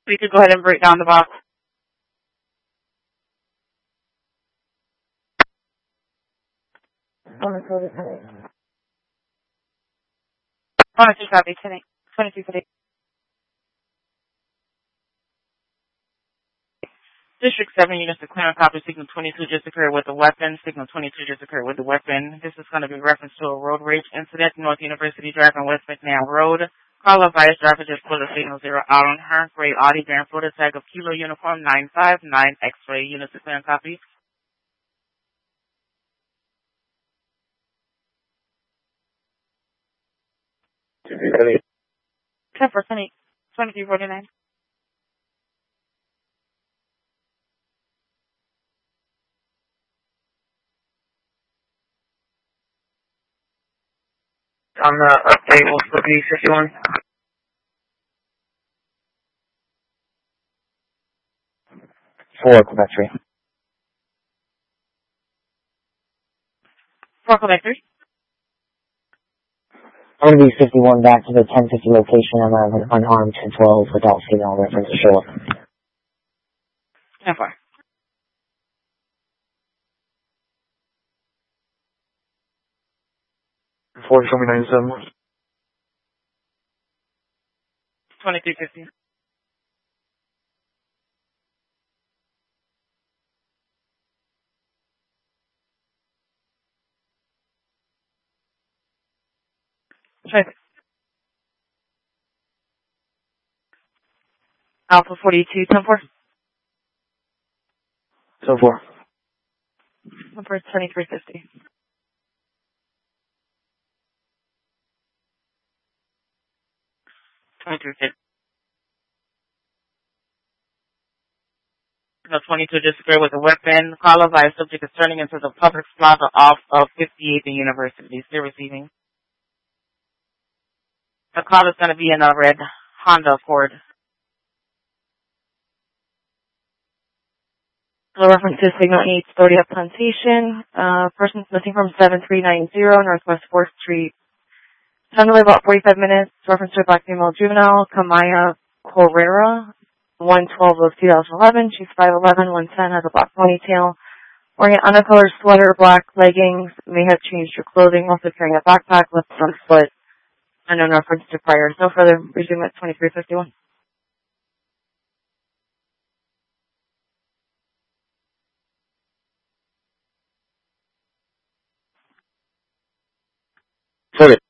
We could go ahead and break down the box. Honestly, copy 2250. District 7 units to clear and copy. Signal 22 just occurred with the weapon. Signal 22 just occurred with the weapon. This is going to be reference to a road rage incident, North University Drive on West McNair Road. Call of bias driver just pulled a signal 0 out on her. Gray Audi bearing photo tag of Kilo Uniform 959 X-ray units to clear and copy. Ready. 10 for 2349. On the update, what's the B51? For Quebec 3. For Quebec 3. I'm going to be 51 back to the 1050 location. I'm unarmed 212 without signal reference to show up. 10 for. 4, show me 97. 2350. Alpha 42, 10 for. So 4. Number 2350. 2350. No, 22 disagree with the weapon. Call of by a subject is turning into the public plaza off of 58th and University. Still receiving. The call is going to be in a red Honda Accord. The reference to signal 830 at Plantation. Person's missing from 7390 Northwest 4th Street. Time to live about 45 minutes. Reference to a black female juvenile, Kamaya Correra, 112 of 2011. She's 5'11", 110, has a black ponytail. Wearing an undercolor sweater, black leggings. May have changed her clothing. Also carrying a backpack with front foot. Unknown reference to prior. No further. Resume at 2351. Sorry.